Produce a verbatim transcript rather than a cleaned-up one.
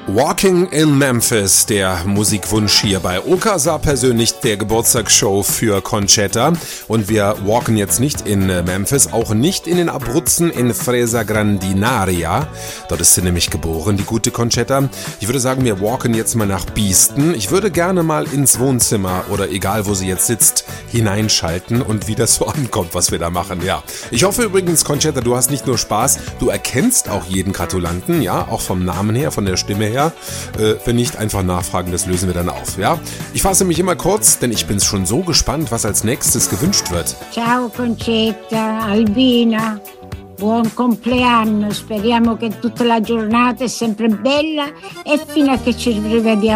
Walking in Memphis, der Musikwunsch hier bei Okasa, persönlich der Geburtstagsshow für Concetta. Und wir walken jetzt nicht in Memphis, auch nicht in den Abruzzen in Fresa Grandinaria. Dort ist sie nämlich geboren, die gute Concetta. Ich würde sagen, wir walken jetzt mal nach Biesten. Ich würde gerne mal ins Wohnzimmer oder egal, wo sie jetzt sitzt, hineinschalten und wie das so ankommt, was wir da machen. Ja, ich hoffe übrigens, Concetta, du hast nicht nur Spaß, du erkennst auch jeden Gratulanten, ja, auch vom Namen her, von der Stimme her. Äh, wenn nicht, einfach nachfragen, das lösen wir dann auf, ja? Ich fasse mich immer kurz, denn ich bin schon so gespannt, was als nächstes gewünscht wird. Ciao Concetta, Albina, buon compleanno, speriamo che tutta la giornata è sempre bella e fino a che ci rivediamo